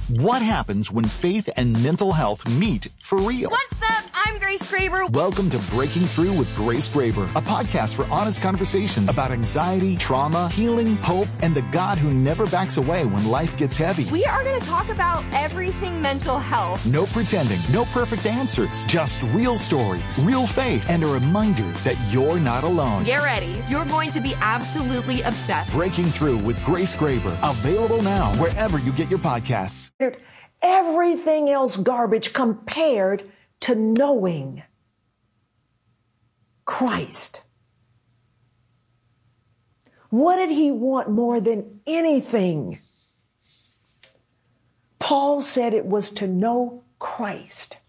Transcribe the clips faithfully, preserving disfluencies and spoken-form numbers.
What happens when faith and mental health meet for real? What's up? I'm Grace Graber. Welcome to Breaking Through with Grace Graber, a podcast for honest conversations about anxiety, trauma, healing, hope, and the God who never backs away when life gets heavy. We are going to talk about everything mental health. No pretending, no perfect answers, just real stories, real faith, and a reminder that you're not alone. Get ready. You're going to be absolutely obsessed. Breaking Through with Grace Graber, available now wherever you get your podcasts. Everything else garbage compared to knowing Christ. What did he want more than anything? Paul said it was to know Christ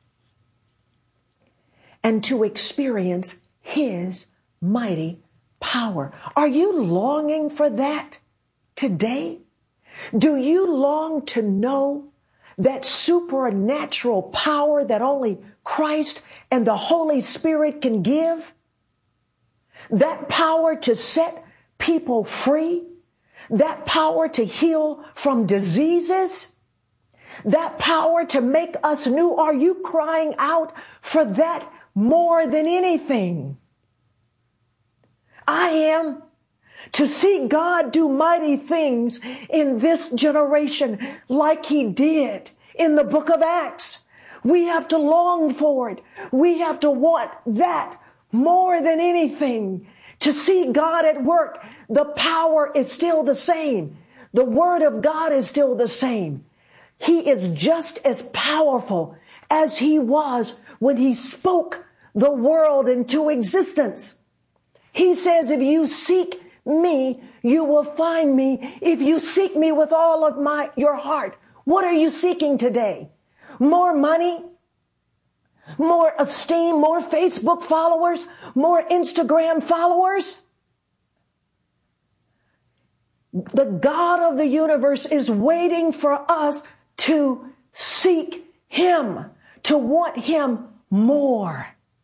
and to experience his mighty power. Are you longing for that today? Do you long to know that supernatural power that only Christ and the Holy Spirit can give? That power to set people free? That power to heal from diseases? That power to make us new? Are you crying out for that more than anything? I am. To see God do mighty things in this generation like he did in the book of Acts. We have to long for it. We have to want that more than anything. To see God at work, the power is still the same. The word of God is still the same. He is just as powerful as he was when he spoke the world into existence. He says, if you seek me, you will find me if you seek me with all of my your heart. What are you seeking today? More money? More esteem? More Facebook followers? More Instagram followers? The God of the universe is waiting for us to seek him, to want him more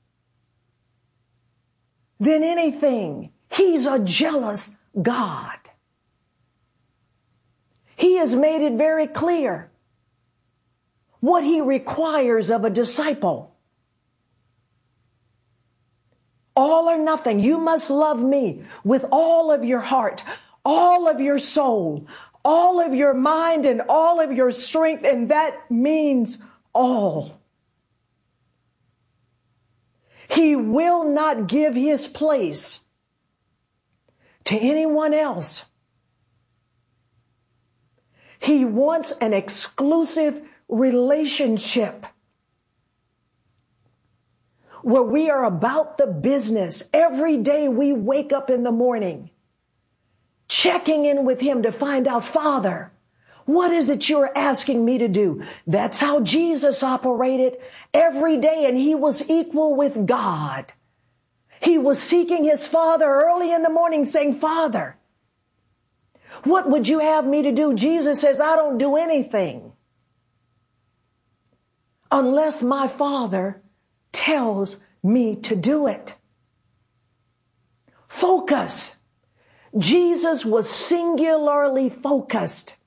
than anything. He's a jealous God. He has made it very clear what he requires of a disciple. All or nothing. You must love me with all of your heart, all of your soul, all of your mind, and all of your strength. And that means all. He will not give his place to anyone else. He wants an exclusive relationship where we are about the business. Every day we wake up in the morning, checking in with him to find out, Father, what is it you're asking me to do? That's how Jesus operated every day, and he was equal with God. He was seeking his Father early in the morning saying, Father, what would you have me to do? Jesus says, I don't do anything unless my Father tells me to do it. Focus. Jesus was singularly focused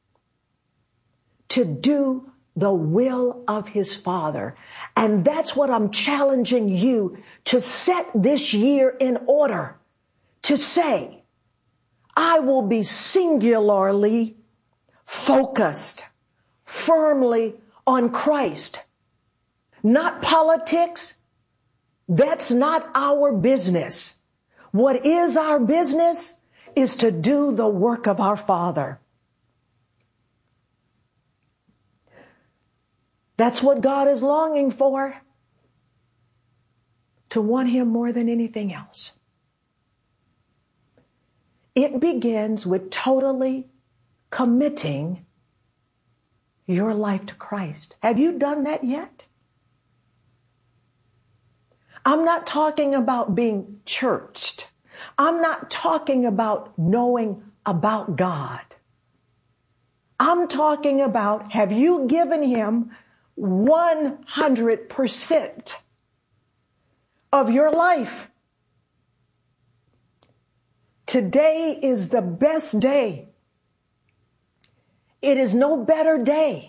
to do the will of his Father. And that's what I'm challenging you to set this year in order. To say, I will be singularly focused firmly on Christ. Not politics. That's not our business. What is our business is to do the work of our Father. That's what God is longing for. To want him more than anything else. It begins with totally committing your life to Christ. Have you done that yet? I'm not talking about being churched. I'm not talking about knowing about God. I'm talking about, have you given him one hundred percent of your life? Today is the best day. It is no better day